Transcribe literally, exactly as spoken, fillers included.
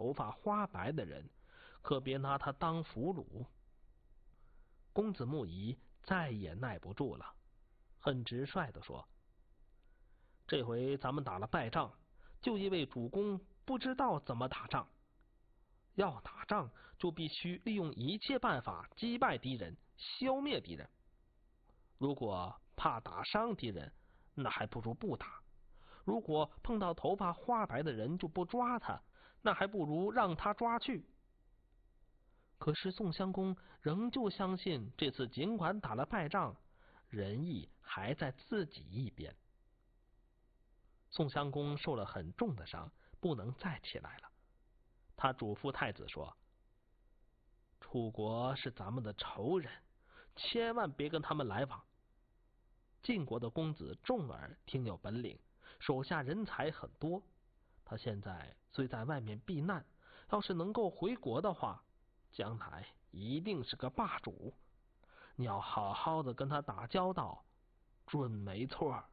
头发花白的人，可别拿他当俘虏。公子木仪再也耐不住了，很直率地说：这回咱们打了败仗，就因为主公不知道怎么打仗。要打仗就必须利用一切办法击败敌人，消灭敌人。如果怕打伤敌人，那还不如不打。如果碰到头发花白的人就不抓他，那还不如让他抓去。可是宋襄公仍旧相信，这次尽管打了败仗，仁义还在自己一边。宋襄公受了很重的伤，不能再起来了。他嘱咐太子说：楚国是咱们的仇人，千万别跟他们来往。晋国的公子重耳挺有本领，手下人才很多，他现在虽在外面避难，要是能够回国的话，将来一定是个霸主。你要好好的跟他打交道，准没错。